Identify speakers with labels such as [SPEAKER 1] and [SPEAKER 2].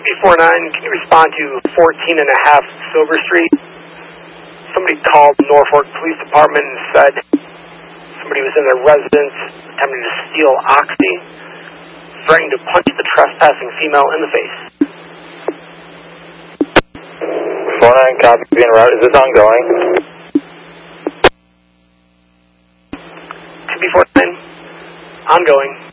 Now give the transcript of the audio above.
[SPEAKER 1] 2B49, can you respond to 14.5 Silver Street? Somebody called Norfolk Police Department and said somebody was in their residence attempting to steal Oxy, threatening to punch the trespassing female in the face.
[SPEAKER 2] 49, copy, being route. Is this ongoing?
[SPEAKER 1] 2B49, ongoing.